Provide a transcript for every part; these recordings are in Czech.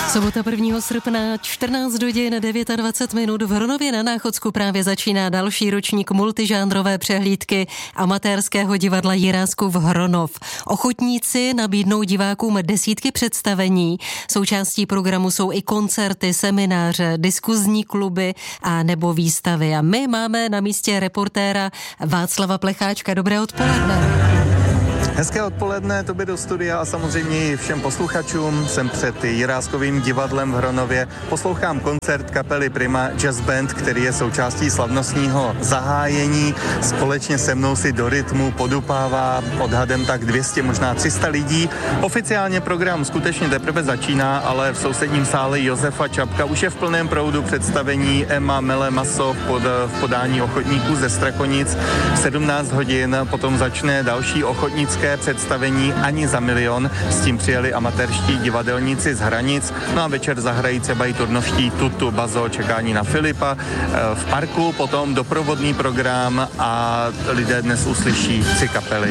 Sobota 1. srpna, 14 hodin 29 minut. V Hronově na Náchodsku právě začíná další ročník multižánrové přehlídky amatérského divadla Jiráskův Hronov. Ochotníci nabídnou divákům desítky představení. Součástí programu jsou i koncerty, semináře, diskuzní kluby a nebo výstavy. A my máme na místě reportéra Václava Plecháčka. Dobré odpoledne. Hezké odpoledne, tobě do studia a samozřejmě i všem posluchačům. Jsem před Jiráskovým divadlem v Hronově. Poslouchám koncert kapely Prima Jazz Band, který je součástí slavnostního zahájení. Společně se mnou si do rytmu podupává odhadem tak 200, možná 300 lidí. Oficiálně program skutečně teprve začíná, ale v sousedním sále Josefa Čapka už je v plném proudu představení Emma Mele Maso v podání ochotníků ze Strakonic. 17 hodin potom začne další ochotnické představení Ani za milion. S tím přijeli amatérští divadelníci z Hranic. No a večer zahrají třeba i turnovští Tutu, Bazo, čekání na Filipa. V parku potom doprovodný program a lidé dnes uslyší 3 kapely.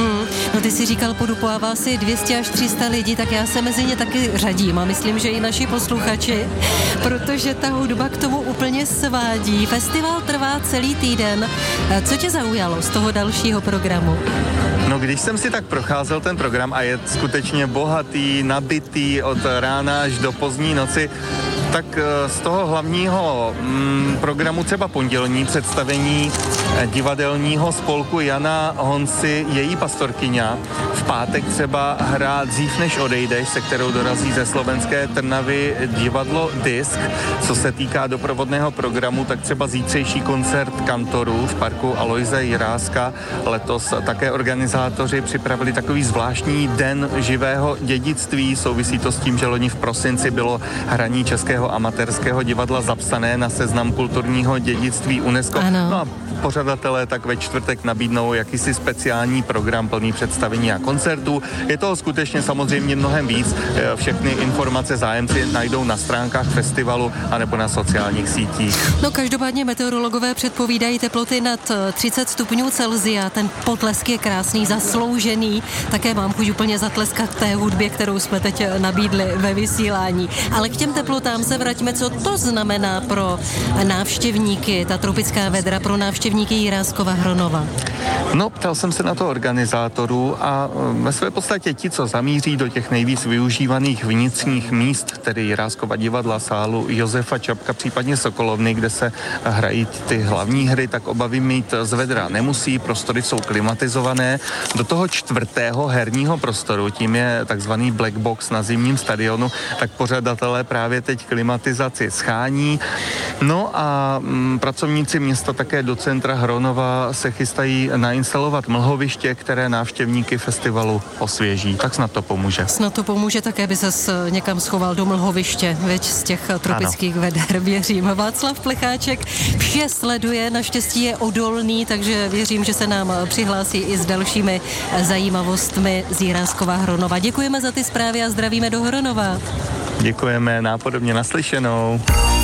No ty si říkal, podupává si 200 až 300 lidí, tak já se mezi ně taky řadím a myslím, že i naši posluchači, protože ta hudba k tomu úplně svádí. Festival trvá celý týden. Co tě zaujalo z toho dalšího programu? No, když jsem si tak procházel ten program a je skutečně bohatý, nabitý od rána až do pozdní noci, tak z toho hlavního programu třeba pondělní představení divadelního spolku Jana Honsi Její pastorkyňa. V pátek třeba hra Dřív než odejdeš, se kterou dorazí ze slovenské Trnavy divadlo Disk. Co se týká doprovodného programu, tak třeba zítřejší koncert kantorů v parku Alojze Jiráska. Letos také organizátoři připravili takový zvláštní den živého dědictví. Souvisí to s tím, že loni v prosinci bylo hraní českého amatérského divadla zapsané na seznam kulturního dědictví UNESCO. Ano. No a pořadatelé tak ve čtvrtek nabídnou jakýsi speciální program plný představení a koncertů. Je toho skutečně samozřejmě mnohem víc. Všechny informace zájemci najdou na stránkách festivalu anebo na sociálních sítích. No každopádně meteorologové předpovídají teploty nad 30 stupňů Celsia. Ten potlesk je krásný, zasloužený. Také mám chuť úplně zatleskat té hudbě, kterou jsme teď nabídli ve vysílání. Ale k těm teplotám se vraťme, co to znamená pro návštěvníky, ta tropická vedra pro návštěvníky Jiráskova Hronova. No, ptal jsem se na to organizátorů a ve své podstatě ti, co zamíří do těch nejvíc využívaných vnitřních míst, tedy Jiráskova divadla, sálu Josefa Čapka, případně Sokolovny, kde se hrají ty hlavní hry, tak obavy mít z vedra nemusí, prostory jsou klimatizované. Do toho 4. herního prostoru, tím je takzvaný black box na zimním stadionu, tak pořadatelé právě teď klimatizaci schání. No a pracovníci města také do centra Hronova se chystají nainstalovat mlhoviště, které návštěvníky festivalu osvěží. Tak snad to pomůže. Snad to pomůže, také by ses někam schoval do mlhoviště, veď z těch tropických veder, věřím. Václav Plecháček vše sleduje, naštěstí je odolný, takže věřím, že se nám přihlásí i s dalšími zajímavostmi z Jiráskova Hronova. Děkujeme za ty zprávy a zdravíme do Hronova. Děkujeme, nápodobně naslyšenou.